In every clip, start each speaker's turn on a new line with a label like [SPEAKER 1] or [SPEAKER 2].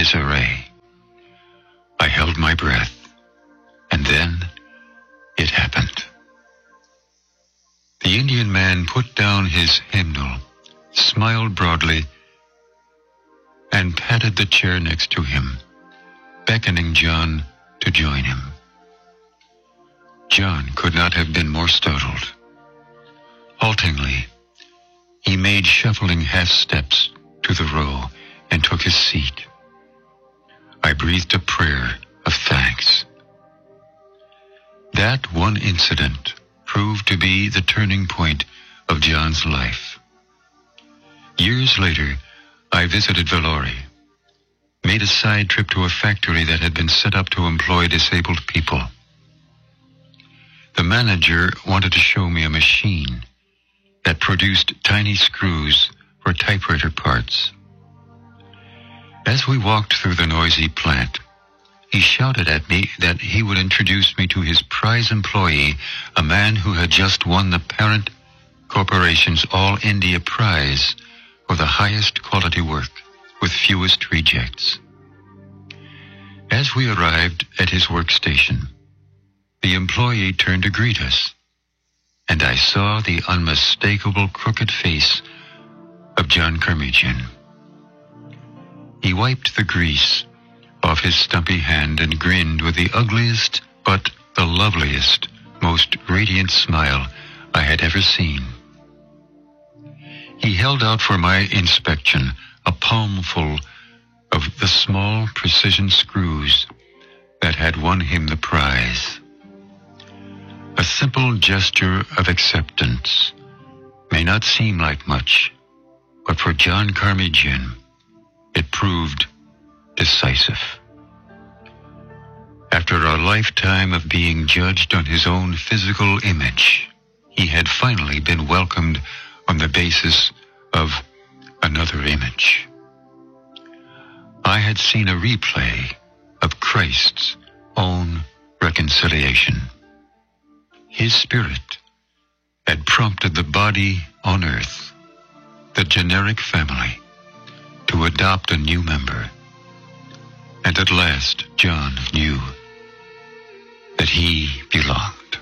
[SPEAKER 1] disarray. I held my breath, and then it happened. The Indian man put down his hymnal, smiled broadly, and patted the chair next to him, beckoning John to join him. John could not have been more startled. Haltingly, he made shuffling half steps to the row and took his seat. I breathed a prayer of thanks. That one incident proved to be the turning point of John's life. Years later, I visited Vellore, made a side trip to a factory that had been set up to employ disabled people. The manager wanted to show me a machine that produced tiny screws for typewriter parts. As we walked through the noisy plant, he shouted at me that he would introduce me to his prize employee, a man who had just won the parent corporation's All India Prize for the highest quality work with fewest rejects. As we arrived at his workstation, the employee turned to greet us, and I saw the unmistakable crooked face of John Kermijian. He wiped the grease off his stumpy hand and grinned with the ugliest but the loveliest, most radiant smile I had ever seen. He held out for my inspection a palmful of the small precision screws that had won him the prize. A simple gesture of acceptance may not seem like much, but for John Kermijian, it proved decisive. After a lifetime of being judged on his own physical image, he had finally been welcomed on the basis of another image. I had seen a replay of Christ's own reconciliation. His Spirit had prompted the body on earth, the generic family, to adopt a new member. And at last, John knew that he belonged.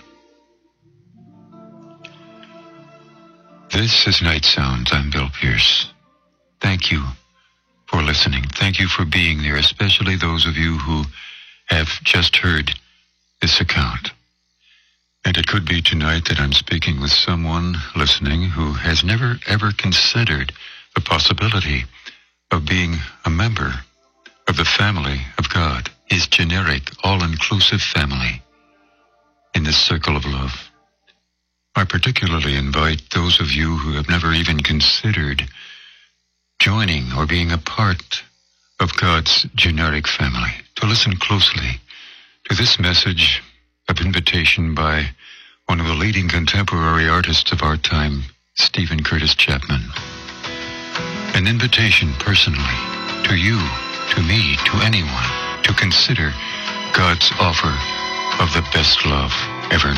[SPEAKER 1] This is Night Sounds. I'm Bill Pierce. Thank you for listening. Thank you for being there, especially those of you who have just heard this account. And it could be tonight that I'm speaking with someone listening who has never ever considered the possibility of being a member of the family of God, his generic, all-inclusive family in this circle of love. I particularly invite those of you who have never even considered joining or being a part of God's generic family to listen closely to this message of invitation by one of the leading contemporary artists of our time, Stephen Curtis Chapman. An invitation personally to you, to me, to anyone, to consider God's offer of the best love ever